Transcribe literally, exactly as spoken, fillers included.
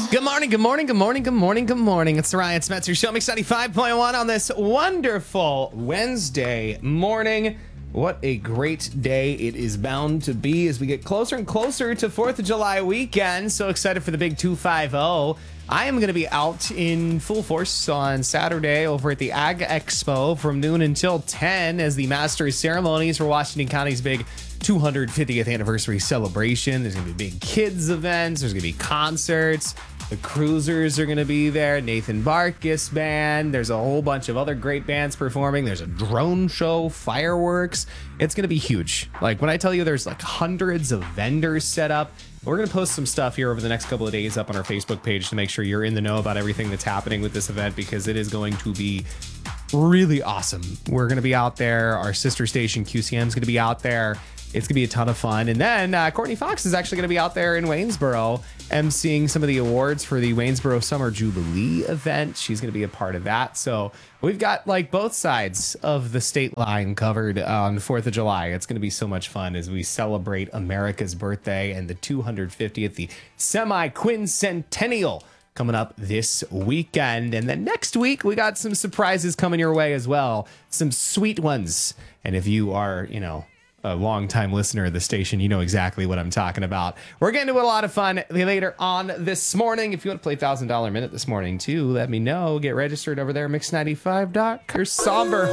Good morning, good morning, good morning, good morning, good morning. It's the Ryan Spencer Show, Mix ninety-five point one on this wonderful Wednesday morning. What a great day it is bound to be as we get closer and closer to fourth of July weekend. So excited for the big two fifty. I am going to be out in full force on Saturday over at the Ag Expo from noon until ten as the Masters ceremonies for Washington County's big two hundred fiftieth anniversary celebration. There's going to be big kids events. There's going to be concerts. The Cruisers are going to be there. Nathan Barkis band. There's a whole bunch of other great bands performing. There's a drone show, fireworks. It's going to be huge. Like when I tell you there's like hundreds of vendors set up. We're going to post some stuff here over the next couple of days up on our Facebook page to make sure you're in the know about everything that's happening with this event, because it is going to be really awesome. We're going to be out there. Our sister station Q C M is going to be out there. It's going to be a ton of fun. And then uh, Courtney Fox is actually going to be out there in Waynesboro emceeing some of the awards for the Waynesboro Summer Jubilee event. She's going to be a part of that. So we've got like both sides of the state line covered on fourth of July. It's going to be so much fun as we celebrate America's birthday and the two hundred fiftieth, the semi-quincentennial coming up this weekend. And then next week, we got some surprises coming your way as well. Some sweet ones. And if you are, you know, a long-time listener of the station, you know exactly what I'm talking about. We're getting to a lot of fun later on this morning. If you want to play one thousand dollar minute this morning, too, let me know. Get registered over there at mix ninety-five dot com. Your somber